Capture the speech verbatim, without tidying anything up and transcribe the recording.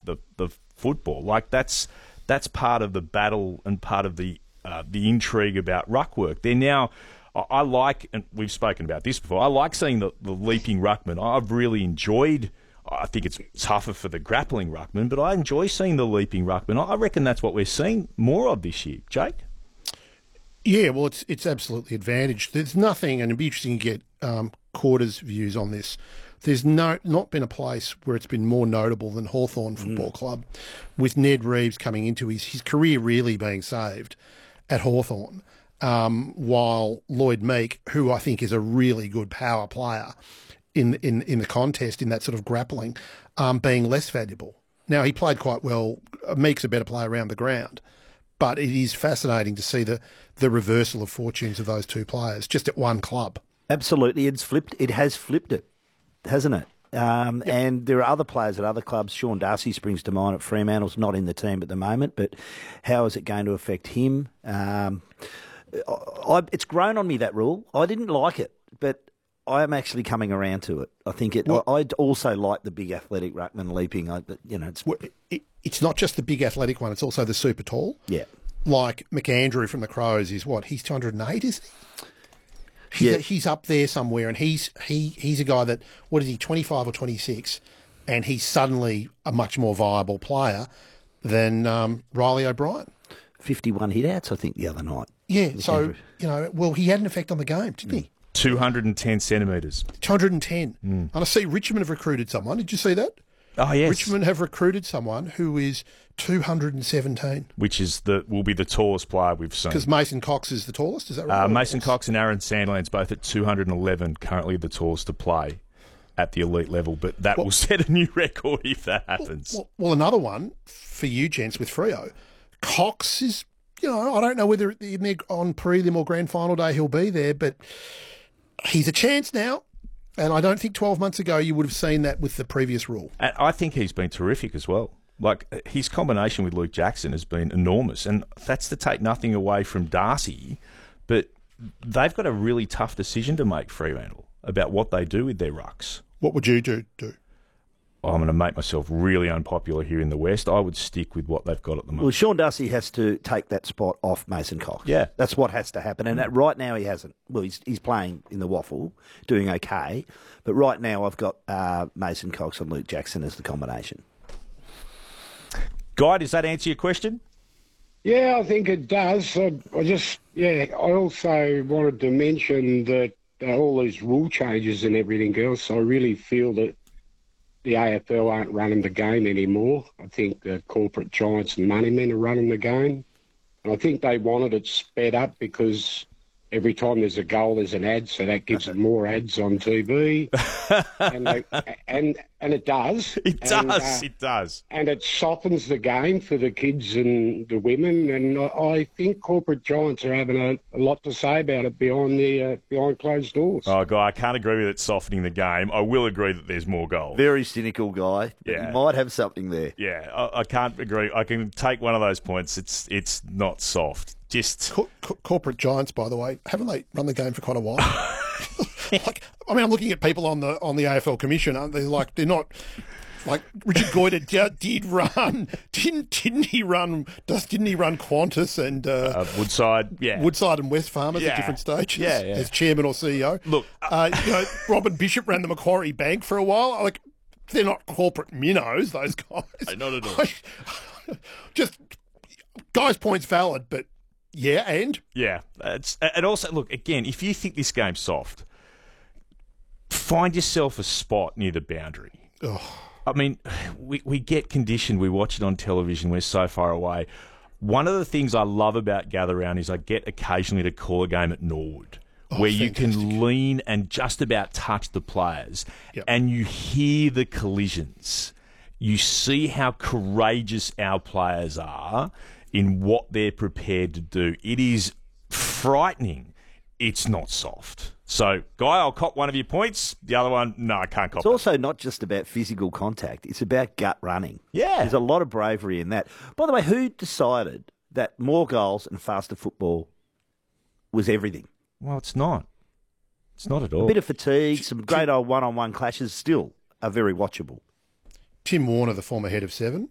the, the football. Like, that's that's part of the battle and part of the uh, the intrigue about ruck work. They're now, I, I like, and we've spoken about this before, I like seeing the, the leaping ruckman. I've really enjoyed, I think it's tougher for the grappling ruckman, but I enjoy seeing the leaping ruckman. I reckon that's what we're seeing more of this year. Jake? Yeah, well, it's it's absolutely advantaged. There's nothing, and it'd be interesting to get um, Quarter's views on this. There's no not been a place where it's been more notable than Hawthorn Football mm. Club, with Ned Reeves coming into his, his career really being saved at Hawthorn, um, while Lloyd Meek, who I think is a really good power player in in, in the contest, in that sort of grappling, um, being less valuable. Now, he played quite well. Meek's a better player around the ground, but it is fascinating to see the, the reversal of fortunes of those two players just at one club. Absolutely, it's flipped. It has flipped it, hasn't it? Um, yep. And there are other players at other clubs. Sean Darcy springs to mind at Fremantle's not in the team at the moment, but how is it going to affect him? Um, I, it's grown on me, that rule. I didn't like it, but I am actually coming around to it. I think it. Well, I also like the big athletic ruckman leaping. I, you know, it's well, it, it's not just the big athletic one; it's also the super tall. Yeah, like McAndrew from the Crows is what? He's two hundred and eight, isn't he? He's, yeah. he's up there somewhere, and he's he he's a guy that, what is he, twenty-five or twenty-six, and he's suddenly a much more viable player than um, Riley O'Brien. fifty-one hit-outs, I think, the other night. Yeah, so, you know, well, he had an effect on the game, didn't mm. he? two hundred ten centimetres. two hundred ten. Mm. And I see Richmond have recruited someone. Did you see that? Oh, yes. Richmond have recruited someone who is two hundred seventeen. Which is the will be the tallest player we've seen. Because Mason Cox is the tallest, is that right? Uh, Mason Cox and Aaron Sandland's both at two hundred eleven, currently the tallest to play at the elite level. But that well, will set a new record if that happens. Well, well, well, another one for you, gents, with Freo. Cox is, you know, I don't know whether on prelim or grand final day he'll be there, but he's a chance now. And I don't think twelve months ago you would have seen that with the previous rule. And I think he's been terrific as well. Like, his combination with Luke Jackson has been enormous. And that's to take nothing away from Darcy. But they've got a really tough decision to make, Fremantle, about what they do with their rucks. What would you do? do? I'm going to make myself really unpopular here in the West. I would stick with what they've got at the moment. Well, Sean Darcy has to take that spot off Mason Cox. Yeah. That's what has to happen. And that right now he hasn't. Well, he's he's playing in the waffle, doing okay. But right now I've got uh, Mason Cox and Luke Jackson as the combination. Guy, does that answer your question? Yeah, I think it does. I, I just, yeah, I also wanted to mention that uh, all these rule changes and everything else, I really feel that the A F L aren't running the game anymore. I think the corporate giants and moneymen are running the game. And I think they wanted it sped up because every time there's a goal, there's an ad, so that gives them more ads on T V. and, they, and and it does. It does, and, uh, it does. And it softens the game for the kids and the women. And I, I think corporate giants are having a, a lot to say about it behind the uh, behind closed doors. Oh, Guy, I can't agree with it softening the game. I will agree that there's more goals. Very cynical, Guy. Yeah. You might have something there. Yeah, I, I can't agree. I can take one of those points. It's it's not soft. Just Co- co- corporate giants, by the way, haven't they run the game for quite a while? like, I mean, I'm looking at people on the on the A F L commission. Aren't they? Like, they're not like Richard Goyder did, did run. Didn't didn't he run? Does didn't he run Qantas and uh, uh, Woodside? Yeah, Woodside and West Farmers yeah. at different stages. Yeah, yeah. As chairman or C E O. Look, uh, you know, Robin Bishop ran the Macquarie Bank for a while. Like, they're not corporate minnows, those guys. Not at all. Just Guy's point's valid, but. Yeah, and? Yeah. It's, and also, look, again, if you think this game's soft, find yourself a spot near the boundary. Oh. I mean, we, we get conditioned. We watch it on television. We're so far away. One of the things I love about Gather Round is I get occasionally to call a game at Norwood, oh, where fantastic. You can lean and just about touch the players, yep. and you hear the collisions. You see how courageous our players are in what they're prepared to do. It is frightening. It's not soft. So, Guy, I'll cop one of your points. The other one, no, I can't cop It's also not just about physical contact. It's about gut running. Yeah. There's a lot of bravery in that. By the way, who decided that more goals and faster football was everything? Well, it's not. It's not at all. A bit of fatigue, some great old one-on-one clashes still are very watchable. Tim Warner, the former head of Seven,